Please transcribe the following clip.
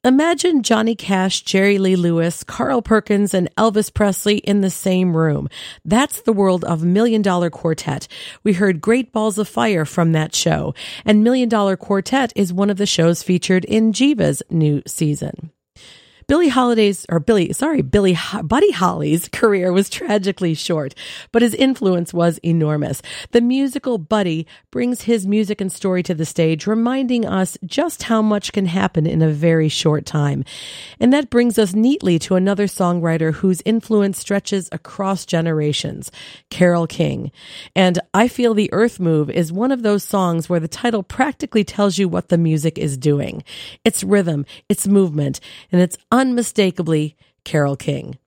Imagine Johnny Cash, Jerry Lee Lewis, Carl Perkins, and Elvis Presley in the same room. That's the world of $1 Million Quartet. We heard Great Balls of Fire from that show. And $1 Million Quartet is one of the shows featured in Jiva's new season. Buddy Holly's career was tragically short, but his influence was enormous. The musical Buddy brings his music and story to the stage, reminding us just how much can happen in a very short time. And that brings us neatly to another songwriter whose influence stretches across generations, Carole King. And I Feel the Earth Move is one of those songs where the title practically tells you what the music is doing. It's rhythm, it's movement, and it's unmistakably Carole King.